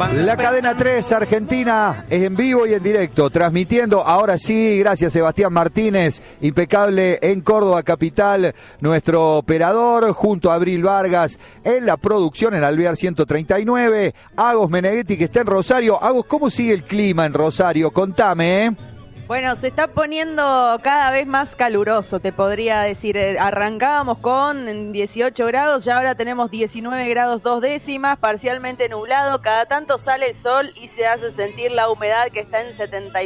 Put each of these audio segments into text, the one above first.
La cadena 3 Argentina es en vivo y en directo, transmitiendo, ahora sí, gracias Sebastián Martínez, impecable en Córdoba capital, nuestro operador, junto a Abril Vargas en la producción en Alvear 139, Agos Meneghetti que está en Rosario. Agos, ¿cómo sigue el clima en Rosario? Contame, ¿eh? Bueno, se está poniendo cada vez más caluroso, te podría decir. Arrancábamos con 18 grados, ya ahora tenemos 19 grados 2 décimas, parcialmente nublado. Cada tanto sale el sol y se hace sentir la humedad que está en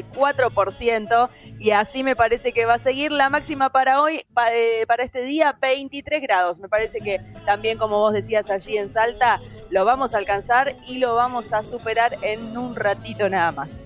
74%. Y así me parece que va a seguir. La máxima para hoy, para este día, 23 grados. Me parece que también, como vos decías allí en Salta, lo vamos a alcanzar y lo vamos a superar en un ratito nada más.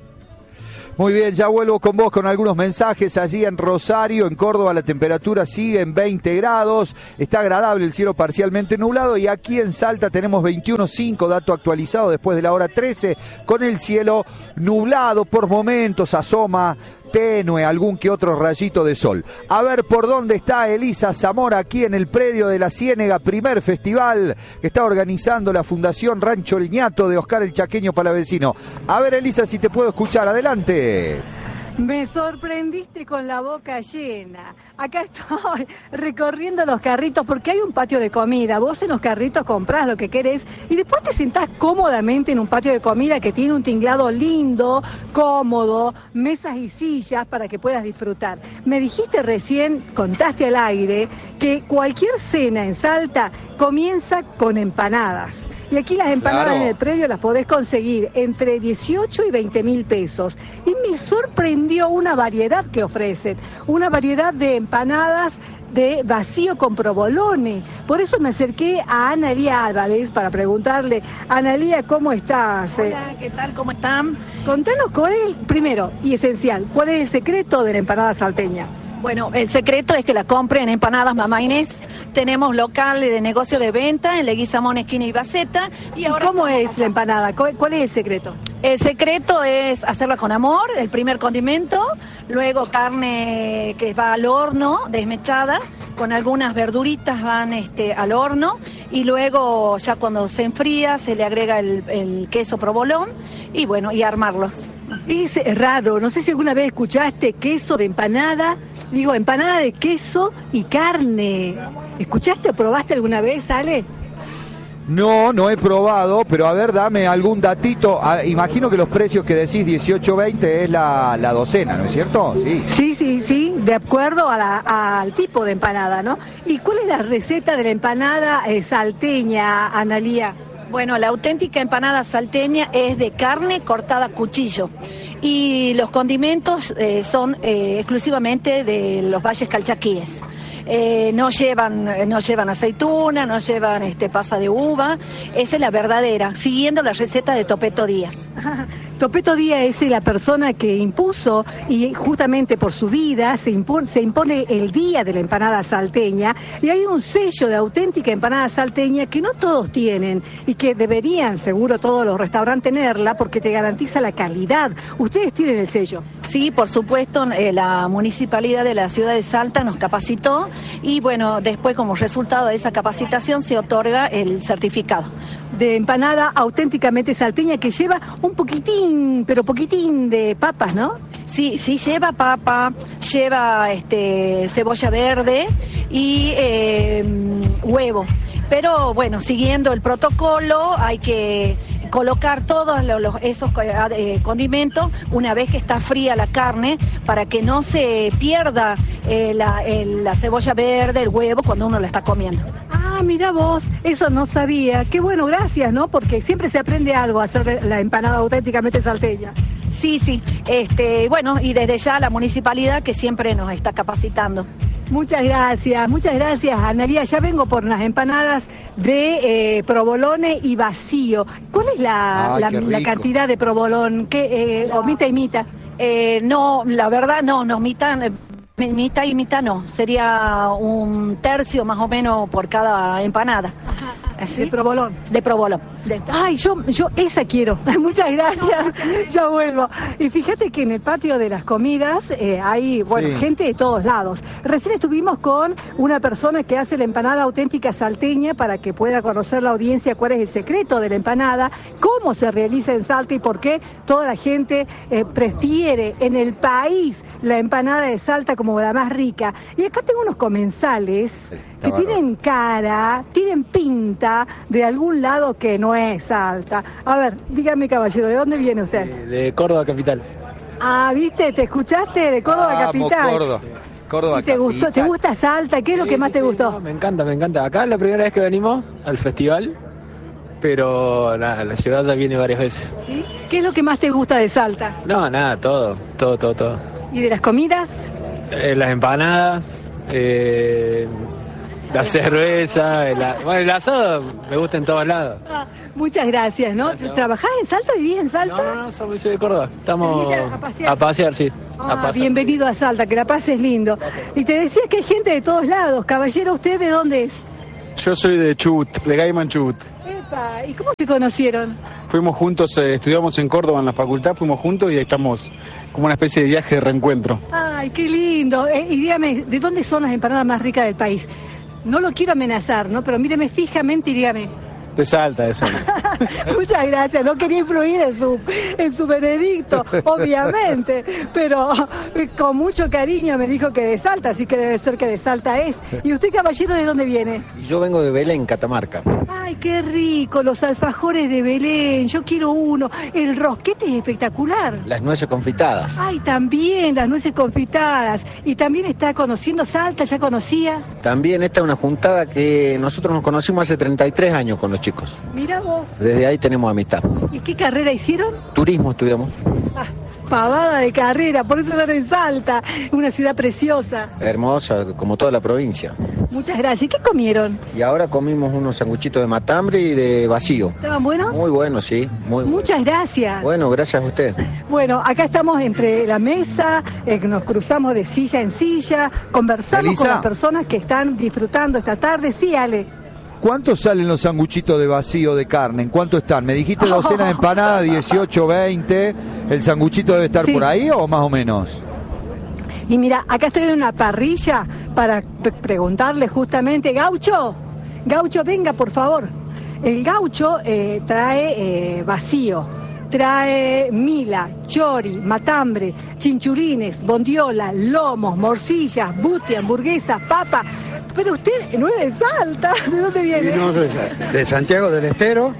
Muy bien, ya vuelvo con vos con algunos mensajes. Allí en Rosario, en Córdoba, la temperatura sigue en 20 grados. Está agradable, el cielo parcialmente nublado. Y aquí en Salta tenemos 21.5, dato actualizado después de la hora 13, con el cielo nublado. Por momentos asoma tenue algún que otro rayito de sol. A ver por dónde está Elisa Zamora aquí en el predio de la Ciénega, primer festival que está organizando la Fundación Rancho El Ñato de Oscar el Chaqueño Palavecino. A ver, Elisa, si te puedo escuchar, adelante. Me sorprendiste con la boca llena. Acá estoy recorriendo los carritos porque hay un patio de comida. Vos en los carritos comprás lo que querés y después te sentás cómodamente en un patio de comida que tiene un tinglado lindo, cómodo, mesas y sillas para que puedas disfrutar. Me dijiste recién, contaste al aire, que cualquier cena en Salta comienza con empanadas. Y aquí las empanadas, claro, en el predio las podés conseguir entre 18 y 20 mil pesos. Y me sorprendió una variedad que ofrecen, una variedad de empanadas de vacío con provolone. Por eso me acerqué a Analía Álvarez para preguntarle, Analía, ¿cómo estás? Hola, ¿qué tal? ¿Cómo están? Contanos cuál es, primero y esencial, cuál es el secreto de la empanada salteña. Bueno, el secreto es que la compren en Empanadas Mamá Inés. Tenemos local de negocio de venta en Leguizamón, esquina y Baceta. ¿Y ahora cómo es la empanada? ¿Cuál es el secreto? El secreto es hacerla con amor, el primer condimento, luego carne que va al horno, desmechada, con algunas verduritas van al horno, y luego ya cuando se enfría se le agrega el queso provolón y bueno, y armarlos. Es raro, no sé si alguna vez escuchaste queso de empanada, empanada de queso y carne. ¿Escuchaste o probaste alguna vez, Ale? No he probado, pero a ver, dame algún datito. Imagino que los precios que decís 18-20 es la docena, ¿no es cierto? Sí. Sí, de acuerdo al tipo de empanada, ¿no? ¿Y cuál es la receta de la empanada salteña, Analía? Bueno, la auténtica empanada salteña es de carne cortada a cuchillo y los condimentos son exclusivamente de los valles calchaquíes. No llevan aceituna, no llevan pasa de uva. Esa es la verdadera, siguiendo la receta de Topeto Díaz. Topeto Díaz es la persona que impuso, y justamente por su vida se impone el día de la empanada salteña, y hay un sello de auténtica empanada salteña que no todos tienen y que deberían seguro todos los restaurantes tenerla porque te garantiza la calidad. ¿Ustedes tienen el sello? Sí, por supuesto, la municipalidad de la ciudad de Salta nos capacitó y bueno, después como resultado de esa capacitación se otorga el certificado. De empanada auténticamente salteña que lleva un poquitín de papas, ¿no? Sí, lleva papa, lleva cebolla verde y huevo. Pero bueno, siguiendo el protocolo hay que colocar todos esos condimentos una vez que está fría la carne para que no se pierda la cebolla verde, el huevo cuando uno la está comiendo. Ah, mira vos, eso no sabía. Qué bueno, gracias, ¿no? Porque siempre se aprende algo a hacer la empanada auténticamente salteña. Sí, bueno, y desde ya la municipalidad que siempre nos está capacitando. Muchas gracias, Analía. Ya vengo por unas empanadas de provolone y vacío. ¿Cuál es la cantidad de provolón? ¿O mitad y mitad? No, la verdad no, mitad y mitad no. Sería un tercio más o menos por cada empanada. Ajá. ¿Así? De provolón. De provolón. Ay, yo esa quiero. Muchas gracias. Ya vuelvo. Y fíjate que en el patio de las comidas hay, bueno, gente de todos lados. Recién estuvimos con una persona que hace la empanada auténtica salteña para que pueda conocer la audiencia cuál es el secreto de la empanada, cómo se realiza en Salta y por qué toda la gente prefiere en el país la empanada de Salta como la más rica. Y acá tengo unos comensales que tienen cara, tienen pinta de algún lado que no es Salta. A ver, dígame, caballero, ¿de dónde viene usted? De Córdoba capital. Ah, ¿viste? ¿Te escuchaste? De Córdoba capital. Córdoba ¿Te gustó? ¿Te gusta Salta? ¿Qué es lo que más te gustó? No, me encanta. Acá es la primera vez que venimos al festival, pero nada, la ciudad ya viene varias veces. ¿Sí? ¿Qué es lo que más te gusta de Salta? No, nada, todo. ¿Y de las comidas? Las empanadas, la cerveza, el asado me gusta en todos lados. Muchas gracias, ¿no? Gracias. ¿Trabajás en Salta? ¿Vivís en Salta? No, soy de Córdoba. Estamos a pasear, sí. Bienvenido a Salta, que la pases lindo. Y te decía que hay gente de todos lados. Caballero, ¿usted de dónde es? Yo soy de Chubut, de Gaiman Chubut. Epa, ¿y cómo se conocieron? Fuimos juntos, estudiamos en Córdoba en la facultad, fuimos juntos y ahí estamos como una especie de viaje de reencuentro. Ay, qué lindo. Y dígame, ¿de dónde son las empanadas más ricas del país? No lo quiero amenazar, ¿no? Pero míreme fijamente y dígame. De Salta. Muchas gracias, no quería influir en su veredicto, obviamente, pero con mucho cariño me dijo que de Salta, así que debe ser que de Salta es. ¿Y usted, caballero, de dónde viene? Yo vengo de Belén, Catamarca. Ay, qué rico, los alfajores de Belén, yo quiero uno. El rosquete es espectacular. Las nueces confitadas. Ay, también, las nueces confitadas. Y también está conociendo Salta, ¿ya conocía? También esta es una juntada que nosotros nos conocimos hace 33 años con los chicos. Mira vos. Desde ahí tenemos amistad. ¿Y qué carrera hicieron? Turismo estudiamos. Pavada de carrera, por eso están en Salta, una ciudad preciosa. Hermosa, como toda la provincia. Muchas gracias. ¿Qué comieron? Y ahora comimos unos sanguchitos de matambre y de vacío. ¿Estaban buenos? Muy buenos, sí. Muchas gracias. Bueno, gracias a usted. Bueno, acá estamos entre la mesa, nos cruzamos de silla en silla, conversamos Elisa, con las personas que están disfrutando esta tarde. Sí, Ale. ¿Cuántos salen los sanguchitos de vacío de carne? ¿En cuánto están? Me dijiste docena de empanadas, 18, 20. ¿El sanguchito debe estar por ahí o más o menos? Y mira, acá estoy en una parrilla para preguntarle justamente, Gaucho, venga por favor. El Gaucho trae vacío, trae mila, chori, matambre, chinchulines, bondiola, lomos, morcillas, buti, hamburguesas, papa. Pero usted no es de Salta, ¿de dónde viene? No, de Santiago del Estero,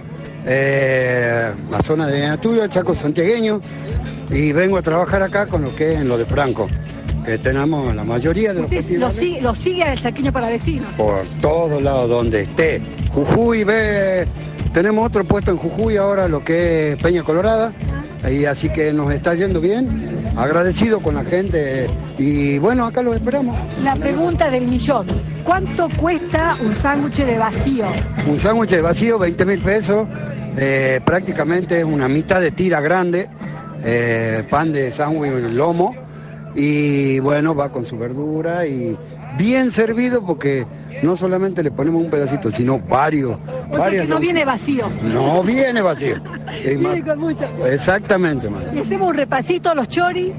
la zona de Natuya, Chaco santiagueño, y vengo a trabajar acá con lo que es en lo de Franco, que tenemos la mayoría de los festivales. Lo sigue al Chaqueño para vecinos. Por todos lados donde esté. Jujuy, tenemos otro puesto en Jujuy ahora, lo que es Peña Colorada, y así que nos está yendo bien, agradecido con la gente, y bueno, acá los esperamos. La pregunta del millón, ¿cuánto cuesta un sándwich de vacío? Un sándwich de vacío, 20.000 pesos, prácticamente una mitad de tira grande, pan de sándwich en lomo, y bueno, va con su verdura y bien servido porque no solamente le ponemos un pedacito, sino varios. O sea que no viene vacío. No viene vacío. Viene con mucho. Exactamente, man. Y hacemos un repasito, los chori.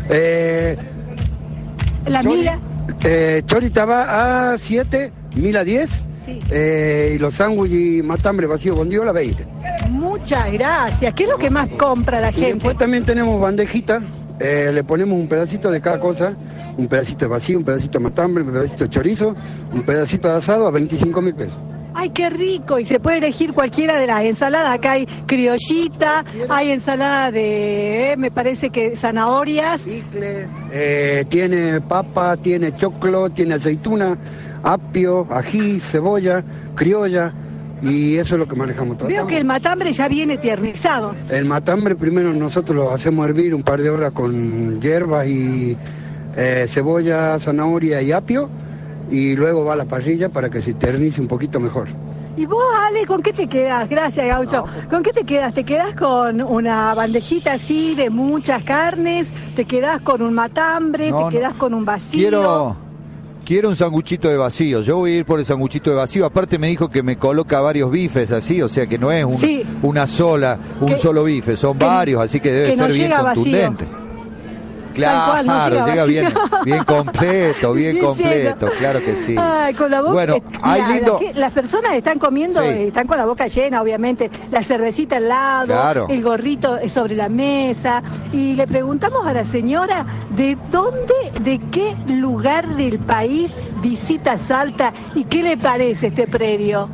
La chori, mila. Chori estaba a 7, mila 10. Sí. Y los sándwiches y matambre vacío bondiola 20. Muchas gracias. ¿Qué es lo que más compra la Y gente? después también tenemos bandejita. Le ponemos un pedacito de cada cosa, un pedacito de vacío, un pedacito de matambre, un pedacito de chorizo, un pedacito de asado a 25.000 pesos. ¡Ay, qué rico! Y se puede elegir cualquiera de las ensaladas. Acá hay criollita, hay ensalada de, me parece que zanahorias. Tiene papa, tiene choclo, tiene aceituna, apio, ají, cebolla, criolla. Y eso es lo que manejamos todo. Veo que el matambre ya viene tiernizado. El matambre primero nosotros lo hacemos hervir un par de horas con hierbas y cebolla, zanahoria y apio, y luego va a la parrilla para que se tiernice un poquito mejor. ¿Y vos, Ale, con qué te quedas? Gracias, Gaucho. ¿Con qué te quedas? ¿Te quedas con una bandejita así de muchas carnes? ¿Te quedás con un matambre? ¿Te quedás con un vacío? Quiero un sanguchito de vacío. Yo voy a ir por el sanguchito de vacío. Aparte me dijo que me coloca varios bifes así, o sea que no es un solo bife, son varios, así que debe ser bien contundente. Claro, no llega bien completo, claro que sí. Ay, con la boca, bueno, las personas están comiendo, están con la boca llena, obviamente, la cervecita al lado, el gorrito sobre la mesa, y le preguntamos a la señora de qué lugar del país visita Salta y qué le parece este predio.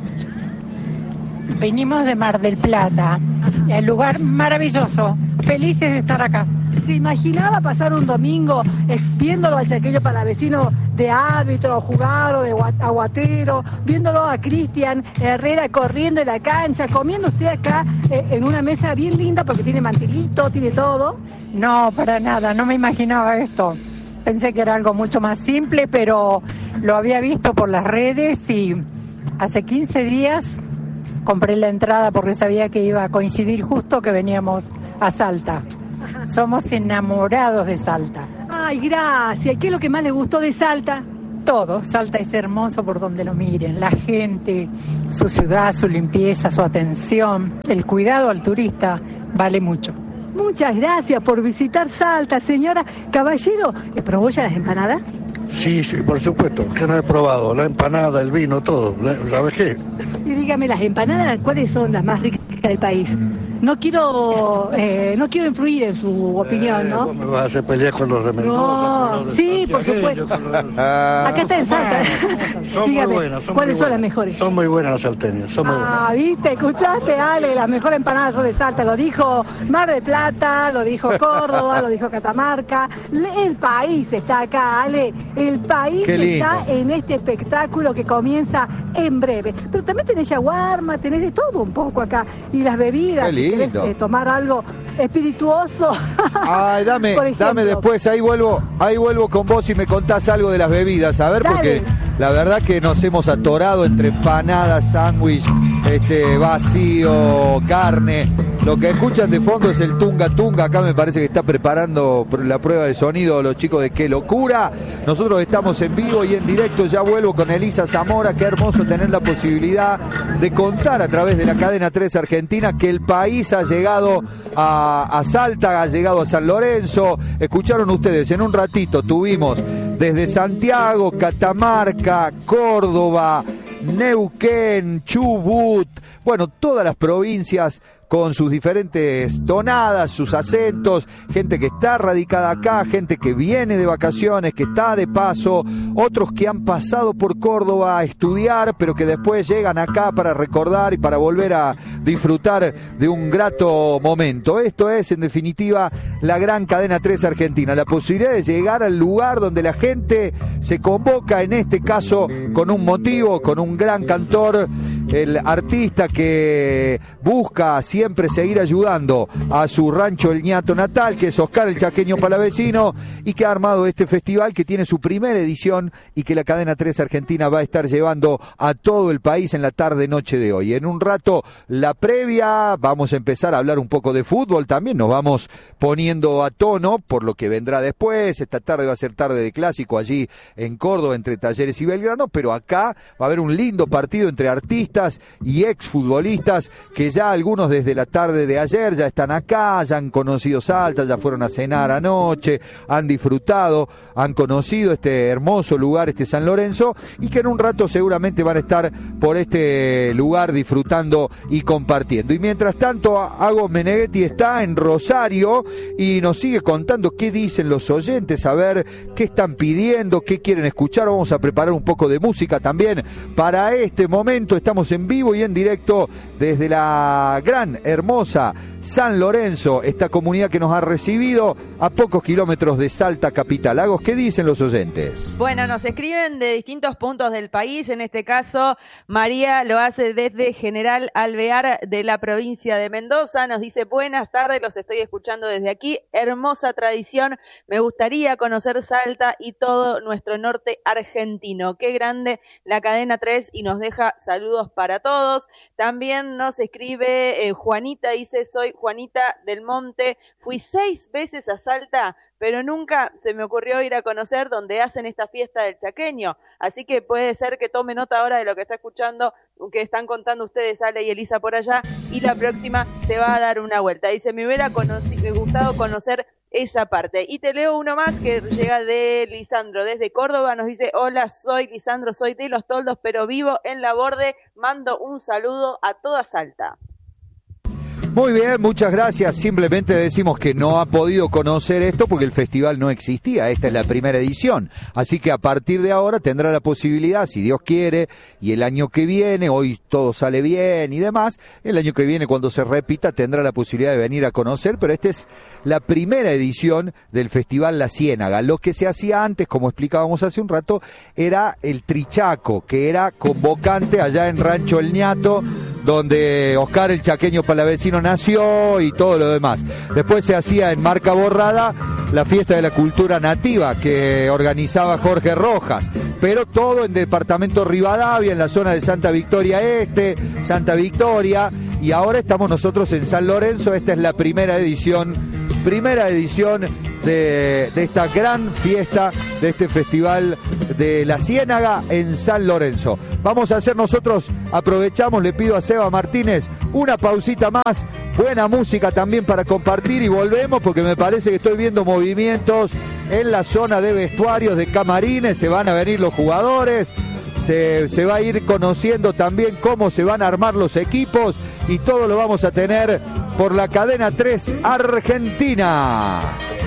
Venimos de Mar del Plata, el lugar maravilloso, felices de estar acá. ¿Se imaginaba pasar un domingo viéndolo al Chaqueño Palavecino de árbitro, jugar o de aguatero, viéndolo a Cristian Herrera corriendo en la cancha, comiendo usted acá en una mesa bien linda porque tiene mantelito, tiene todo? No, para nada, no me imaginaba esto. Pensé que era algo mucho más simple, pero lo había visto por las redes y hace 15 días compré la entrada porque sabía que iba a coincidir justo que veníamos a Salta. Somos enamorados de Salta. Ay, gracias. ¿Qué es lo que más le gustó de Salta? Todo. Salta es hermoso por donde lo miren. La gente, su ciudad, su limpieza, su atención. El cuidado al turista vale mucho. Muchas gracias por visitar Salta, señora. Caballero, ¿probó ya las empanadas? Sí, por supuesto, que no he probado. La empanada, el vino, todo. ¿Sabes qué? Y dígame, las empanadas, ¿cuáles son las más ricas del país? No quiero influir en su opinión, ¿no? ¿Vos me vas a hacer pelear con los de Mendoza? No, sí, por supuesto. Acá está en Salta. Son dígame, muy buenas. ¿cuáles son las mejores? Son muy buenas las salteñas, son muy buenas. ¿Viste? ¿Escuchaste, Ale? Las mejores empanadas son de Salta. Lo dijo Mar del Plata, lo dijo Córdoba, lo dijo Catamarca. El país está acá, Ale. El país está en este espectáculo que comienza en breve. Pero también tenés yaguarma, tenés de todo un poco acá. Y las bebidas. Si querés tomar algo espirituoso. Ay, dame después, ahí vuelvo con vos y me contás algo de las bebidas, a ver, porque la verdad que nos hemos atorado entre empanadas, sándwich, vacío, carne. Lo que escuchan de fondo es el tunga tunga. Acá me parece que está preparando la prueba de sonido los chicos de Qué Locura. Nosotros estamos en vivo y en directo. Ya vuelvo con Elisa Zamora. Qué hermoso tener la posibilidad de contar a través de la cadena 3 Argentina que el país ha llegado a Salta, ha llegado a San Lorenzo. Escucharon ustedes, en un ratito tuvimos desde Santiago, Catamarca, Córdoba, Neuquén, Chubut, bueno, todas las provincias con sus diferentes tonadas, sus acentos, gente que está radicada acá, gente que viene de vacaciones, que está de paso, otros que han pasado por Córdoba a estudiar, pero que después llegan acá para recordar y para volver a disfrutar de un grato momento. Esto es, en definitiva, la gran cadena 3 Argentina, la posibilidad de llegar al lugar donde la gente se convoca, en este caso con un motivo, con un gran cantor, el artista que busca siempre seguir ayudando a su rancho El Ñato natal, que es Oscar el Chaqueño Palavecino, y que ha armado este festival que tiene su primera edición y que la cadena 3 Argentina va a estar llevando a todo el país en la tarde-noche de hoy. En un rato, la previa, vamos a empezar a hablar un poco de fútbol también, nos vamos poniendo a tono por lo que vendrá después. Esta tarde va a ser tarde de clásico allí en Córdoba entre Talleres y Belgrano, pero acá va a haber un lindo partido entre artistas y exfutbolistas que ya algunos desde la tarde de ayer ya están acá, ya han conocido Salta, ya fueron a cenar anoche, han disfrutado, han conocido este hermoso lugar, este San Lorenzo, y que en un rato seguramente van a estar por este lugar disfrutando y compartiendo. Y mientras tanto, Agos Meneghetti está en Rosario y nos sigue contando qué dicen los oyentes, a ver qué están pidiendo, qué quieren escuchar. Vamos a preparar un poco de música también para este momento. Estamos en vivo y en directo desde la gran, hermosa San Lorenzo, esta comunidad que nos ha recibido a pocos kilómetros de Salta capital. Agos, ¿qué dicen los oyentes? Bueno, nos escriben de distintos puntos del país. En este caso, María lo hace desde General Alvear de la provincia de Mendoza. Nos dice: buenas tardes, los estoy escuchando desde aquí. Hermosa tradición. Me gustaría conocer Salta y todo nuestro norte argentino. Qué grande la cadena 3, y nos deja saludos para todos. También nos escribe Juanita, dice, soy Juanita del Monte, fui 6 veces a Salta, pero nunca se me ocurrió ir a conocer donde hacen esta fiesta del chaqueño. Así que puede ser que tome nota ahora de lo que está escuchando, que están contando ustedes, Ale y Elisa, por allá, y la próxima se va a dar una vuelta. Dice, me hubiera gustado conocer esa parte. Y te leo uno más que llega de Lisandro, desde Córdoba, nos dice, hola, soy Lisandro, soy de Los Toldos, pero vivo en La Borde, mando un saludo a toda Salta. Muy bien, muchas gracias. Simplemente decimos que no ha podido conocer esto porque el festival no existía. Esta es la primera edición. Así que a partir de ahora tendrá la posibilidad, si Dios quiere, y el año que viene, hoy todo sale bien y demás, el año que viene cuando se repita tendrá la posibilidad de venir a conocer, pero esta es la primera edición del Festival La Ciénaga. Lo que se hacía antes, como explicábamos hace un rato, era el Trichaco, que era convocante allá en Rancho El Ñato, donde Oscar el Chaqueño Palavecino nació y todo lo demás. Después se hacía en Marca Borrada la fiesta de la cultura nativa que organizaba Jorge Rojas, pero todo en departamento Rivadavia, en la zona de Santa Victoria Este, Santa Victoria, y ahora estamos nosotros en San Lorenzo. Esta es la primera edición de esta gran fiesta, de este festival de La Ciénaga en San Lorenzo. Vamos a hacer nosotros, aprovechamos, le pido a Seba Martínez una pausita más, buena música también para compartir, y volvemos porque me parece que estoy viendo movimientos en la zona de vestuarios, de camarines, se van a venir los jugadores. Se va a ir conociendo también cómo se van a armar los equipos, y todo lo vamos a tener por la cadena 3 Argentina.